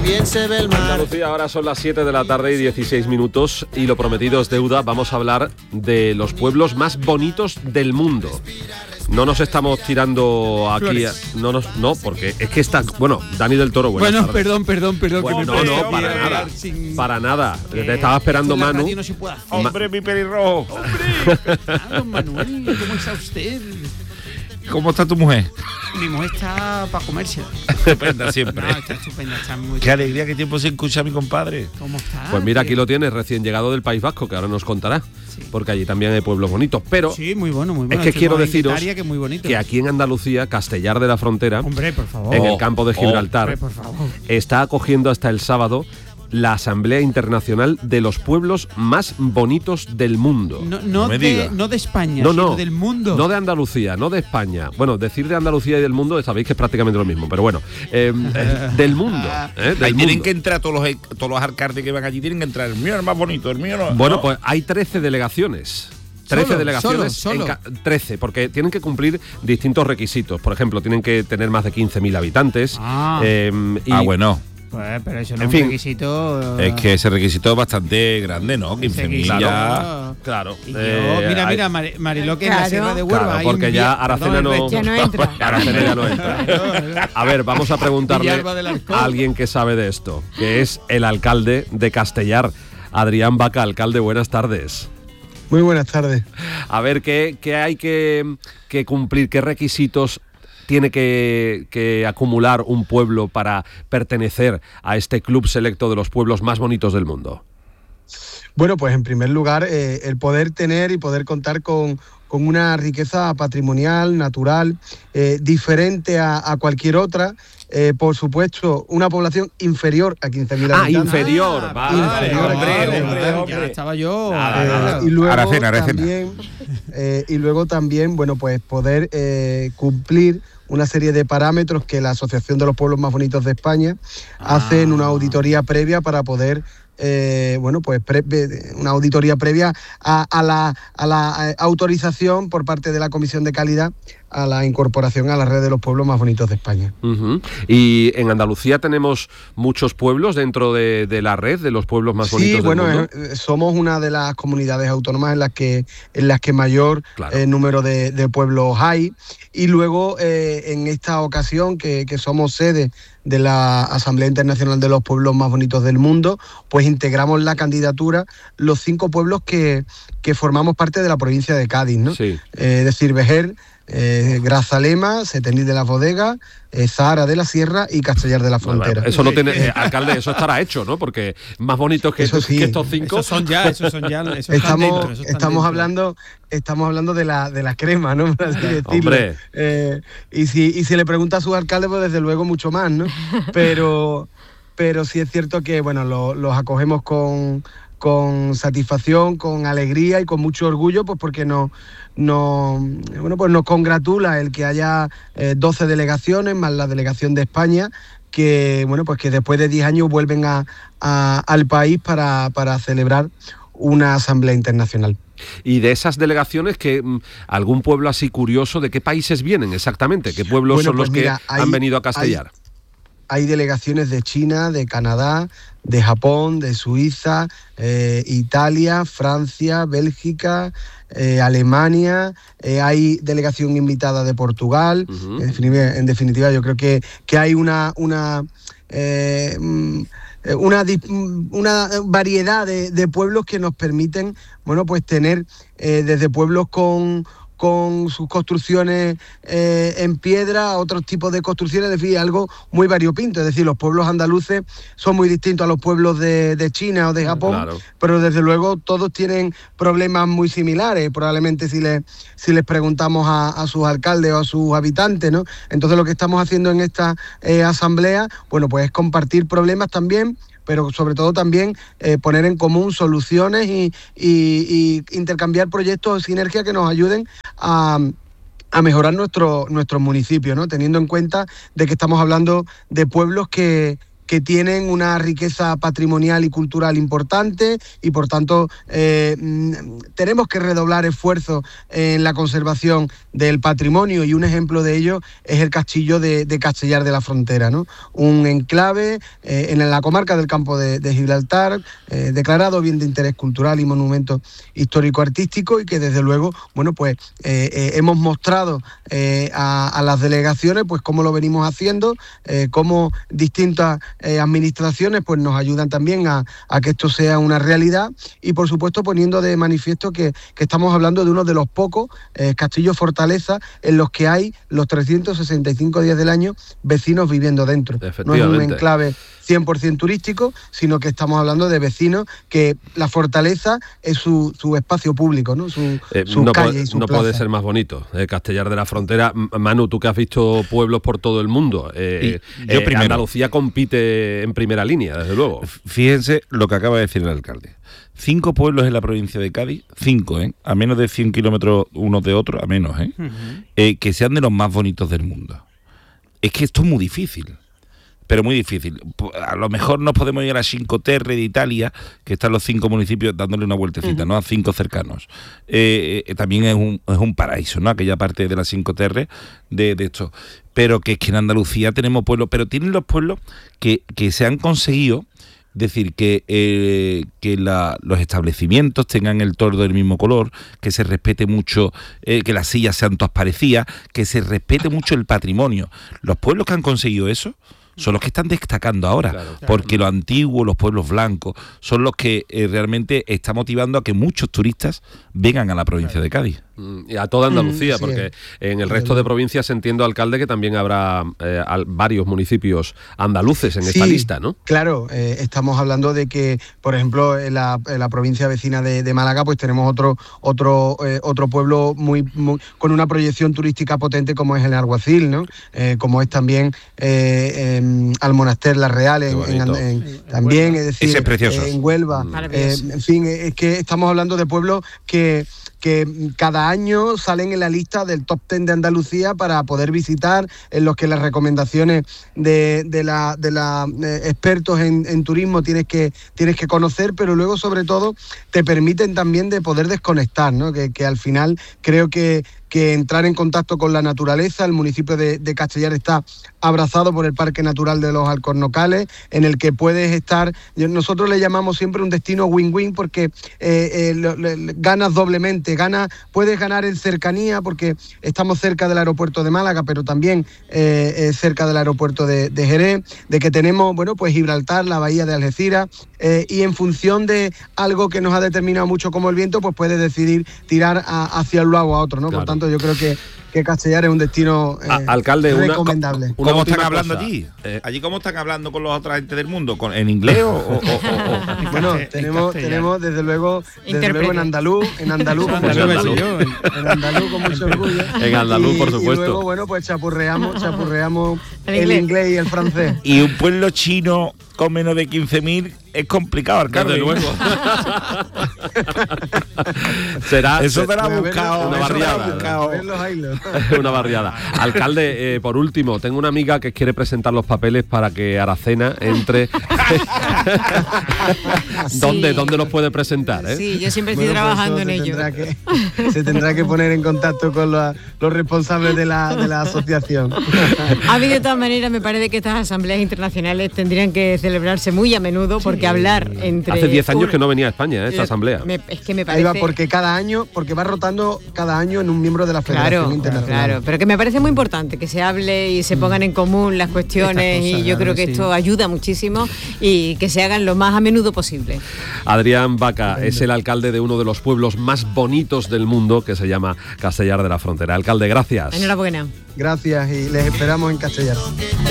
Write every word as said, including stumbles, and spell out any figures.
bien se ve el mar. Andalucía, ahora son las siete de la tarde y dieciséis minutos y lo prometido es deuda. Vamos a hablar de los pueblos más bonitos del mundo. No nos estamos tirando aquí, a, no nos, no, porque es que está, bueno, Dani del Toro, buenas Bueno, tardes. perdón, perdón, perdón. Bueno, que no, me no, para nada, sin... para nada. Te estaba esperando Manu. No se puede hacer. Hombre, mi pelirrojo. Hombre, don Manuel, ¿cómo está usted? ¿Cómo está tu mujer? Mi mujer está para comerse. Estupenda siempre. No, está estupenda, está muy Qué alegría, qué tiempo sin escuchar a mi compadre. ¿Cómo está? Pues mira, aquí lo tienes, recién llegado del País Vasco, que ahora nos contará. Sí. Porque allí también hay pueblos bonitos. Pero sí, muy bueno, muy bueno. Es que quiero deciros que, es muy bonito. que aquí en Andalucía, Castellar de la Frontera, hombre, por favor, en el campo de Gibraltar, oh, hombre, por favor, está acogiendo hasta el sábado la Asamblea Internacional de los Pueblos Más Bonitos del Mundo. No, no, no, de, no de España, no, sino no, del mundo. No de Andalucía, no de España. Bueno, decir de Andalucía y del mundo, sabéis que es prácticamente lo mismo, pero bueno, eh, eh, del mundo. Eh, del Ahí tienen mundo. que entrar todos los, todos los alcaldes que van allí, tienen que entrar. El mío es más bonito, el mío no. Bueno, no. pues hay trece delegaciones. trece solo, delegaciones, solo, solo. En trece, porque tienen que cumplir distintos requisitos. Por ejemplo, tienen que tener más de quince mil habitantes. Ah, eh, y, ah bueno. Pues, pero eso no en es fin, un requisito. Es que ese requisito es bastante grande, ¿no? quince mil claro, ya. Claro. Y yo, eh, mira, hay, mira, Mar- Mariló, que claro, en la Sierra de Huelva. Claro, hay porque un ya día, Aracena perdón, no, ya no entra. Aracena ya no entra. A ver, vamos a preguntarle a alguien que sabe de esto, que es el alcalde de Castellar, Adrián Baca. Alcalde, buenas tardes. Muy buenas tardes. A ver, ¿qué, qué hay que, que cumplir? ¿Qué requisitos tiene que, que acumular un pueblo para pertenecer a este club selecto de los pueblos más bonitos del mundo? Bueno, pues en primer lugar, eh, el poder tener y poder contar con, con una riqueza patrimonial, natural, eh, diferente a, a cualquier otra. Eh, por supuesto, una población inferior a quince mil ah, habitantes. Inferior, ah, vale, inferior vale, hombre, hombre, hombre, hombre. Ya estaba yo. Eh, eh, y luego Aracena, Aracena. también, eh, y luego también, bueno, pues poder eh, cumplir una serie de parámetros que la Asociación de los Pueblos Más Bonitos de España ah. hace en una auditoría previa para poder Eh, bueno, pues pre, una auditoría previa a, a, la, a la autorización por parte de la Comisión de Calidad a la incorporación a la red de los pueblos más bonitos de España. Uh-huh. Y en Andalucía tenemos muchos pueblos dentro de, de la red de los pueblos más bonitos sí, del bueno, mundo. Eh, somos una de las comunidades autónomas en las que, en las que mayor claro. eh, número de, de pueblos hay. Y luego, eh, en esta ocasión, que, que somos sede de la Asamblea Internacional de los Pueblos Más Bonitos del Mundo, pues integramos la candidatura los cinco pueblos que, que formamos parte de la provincia de Cádiz, ¿no? Sí. Eh, es decir, Vejer, eh, Grazalema, Setenil de la Bodega, eh, Zahara de la Sierra y Castellar de la Frontera. Bueno, eso no tiene, eh, alcalde, eso estará hecho, ¿no? Porque más bonitos que, estos, sí. que estos cinco. Esos son ya, esos son ya. Esos estamos dentro, esos estamos dentro. hablando, estamos hablando de la de la crema, ¿no? Por así decirlo. Hombre. Eh, y si y si le pregunta a sus alcaldes, pues desde luego mucho más, ¿no? Pero pero sí es cierto que bueno, lo, los acogemos con con satisfacción, con alegría y con mucho orgullo, pues porque nos, nos, bueno, pues nos congratula el que haya eh, doce delegaciones, más la delegación de España, que bueno, pues que después de diez años vuelven a, a, al país para, para celebrar una asamblea internacional. Y de esas delegaciones, que algún pueblo así curioso, ¿de qué países vienen exactamente? ¿Qué pueblos bueno, son pues los mira, que hay, han venido a Castellar? Hay, hay delegaciones de China, de Canadá, de Japón, de Suiza, eh, Italia, Francia, Bélgica, eh, Alemania, eh, hay delegación invitada de Portugal. Uh-huh. En definitiva, en definitiva, yo creo que, que hay una... una eh, Una, una variedad de, de pueblos que nos permiten, bueno, pues tener eh, desde pueblos con, con sus construcciones eh, en piedra a otros tipos de construcciones, es decir, algo muy variopinto. Es decir, los pueblos andaluces son muy distintos a los pueblos de, de China o de Japón, claro. Pero desde luego todos tienen problemas muy similares, probablemente si les, si les preguntamos a, a sus alcaldes o a sus habitantes, ¿no? Entonces lo que estamos haciendo en esta eh, asamblea, bueno, pues es compartir problemas también, pero sobre todo también eh, poner en común soluciones y, y, y intercambiar proyectos de sinergia que nos ayuden a, a mejorar nuestro, nuestro municipio, ¿no? Teniendo en cuenta de que estamos hablando de pueblos que, que tienen una riqueza patrimonial y cultural importante y por tanto eh, tenemos que redoblar esfuerzos en la conservación del patrimonio, y un ejemplo de ello es el castillo de, de Castellar de la Frontera, ¿no? Un enclave eh, en la comarca del Campo de, de Gibraltar, eh, declarado bien de interés cultural y monumento histórico-artístico, y que desde luego, bueno, pues eh, eh, hemos mostrado eh, a, a las delegaciones pues cómo lo venimos haciendo, eh, cómo distintas eh, administraciones pues nos ayudan también a, a que esto sea una realidad, y por supuesto poniendo de manifiesto que, que estamos hablando de uno de los pocos eh, castillos fortaleza en los que hay los trescientos sesenta y cinco días del año vecinos viviendo dentro. No es un enclave cien por ciento turístico, sino que estamos hablando de vecinos que la fortaleza es su, su espacio público, ¿no? Su, eh, su no calle puede, y su no plaza. puede ser más bonito, eh, Castellar de la Frontera. Manu, tú que has visto pueblos por todo el mundo, eh, yo eh, primero. Andalucía compite en primera línea, desde luego. Fíjense lo que acaba de decir el alcalde. Cinco pueblos en la provincia de Cádiz, cinco, ¿eh? A menos de cien kilómetros unos de otros, a menos, ¿eh? Uh-huh. eh, que sean de los más bonitos del mundo. Es que esto es muy difícil. Pero muy difícil. A lo mejor nos podemos ir a Cinque Terre de Italia, que están los cinco municipios dándole una vueltecita, uh-huh. ¿no? A cinco cercanos. Eh, eh, también es un, es un paraíso, ¿no? Aquella parte de la Cinque Terre de, de esto. Pero que es que en Andalucía tenemos pueblos, pero tienen los pueblos que, que se han conseguido, decir, que, eh, que la, los establecimientos tengan el tordo del mismo color, que se respete mucho, eh, que las sillas sean todas parecidas, que se respete mucho el patrimonio. Los pueblos que han conseguido eso son los que están destacando ahora, claro, claro. porque los antiguos, los pueblos blancos, son los que eh, realmente está motivando a que muchos turistas vengan a la provincia claro. de Cádiz. Y a toda Andalucía, mm, sí, porque en el resto de provincias entiendo, alcalde, que también habrá eh, varios municipios andaluces en sí, esta lista, ¿no? Claro, eh, estamos hablando de que, por ejemplo, en la, en la provincia vecina de, de Málaga, pues tenemos otro otro eh, otro pueblo muy, muy con una proyección turística potente como es el Alguacil, ¿no? Eh, como es también eh, eh, Almonaster La Real, en, en, en, en, también, es decir, es precioso. Eh, en Huelva. Eh, en fin, es que estamos hablando de pueblos que que cada año salen en la lista del top ten de Andalucía para poder visitar, en los que las recomendaciones de, de la de la eh, expertos en, en turismo tienes que tienes que conocer, pero luego sobre todo te permiten también de poder desconectar, ¿no? Que, que al final creo que que entrar en contacto con la naturaleza. El municipio de, de Castellar está abrazado por el Parque Natural de los Alcornocales, en el que puedes estar, nosotros le llamamos siempre un destino win-win, porque eh, eh, lo, lo, ganas doblemente, ganas, puedes ganar en cercanía, porque estamos cerca del aeropuerto de Málaga, pero también eh, eh, cerca del aeropuerto de, de Jerez, de que tenemos, bueno, pues Gibraltar, la bahía de Algeciras, eh, y en función de algo que nos ha determinado mucho como el viento, pues puedes decidir tirar a, hacia un lado o a otro, ¿no? Claro. Por tanto, yo creo que, que Castellar es un destino eh, a, alcalde, recomendable. Una, ¿Cómo están hablando cosa? allí? Eh, ¿Allí cómo están hablando con los otros gente del mundo? ¿Con, ¿En inglés o...? o, o, o? Bueno, tenemos, tenemos desde luego desde luego en andaluz, en andaluz con mucho orgullo. En andaluz con mucho orgullo. En andaluz, por supuesto. Y luego, bueno, pues chapurreamos, chapurreamos el, el inglés y el francés. Y un pueblo chino con menos de quince mil es complicado, alcalde. Desde luego. Será, eso te lo ha buscado. Una barriada. Una barriada. Alcalde, eh, por último, tengo una amiga que quiere presentar los papeles para que Aracena entre. ¿Dónde, sí. ¿Dónde los puede presentar? Eh? Sí, yo siempre estoy bueno, trabajando en ello. Que, se tendrá que poner en contacto con la, los responsables de la, de la asociación. A mí, de todas maneras, me parece que estas asambleas internacionales tendrían que celebrarse muy a menudo, porque sí. hablar entre... Hace diez años un... que no venía a España, ¿eh? Esta asamblea. Me, es que me parece... Ahí va, porque cada año, porque va rotando cada año en un miembro de la Federación claro, Internacional. Claro, pero que me parece muy importante que se hable y se pongan en común las cuestiones, cosas, y yo creo que sí. esto ayuda muchísimo, y que se hagan lo más a menudo posible. Adrián Baca es el alcalde de uno de los pueblos más bonitos del mundo, que se llama Castellar de la Frontera. Alcalde, gracias. Enhorabuena. Gracias, y les esperamos en Castellar.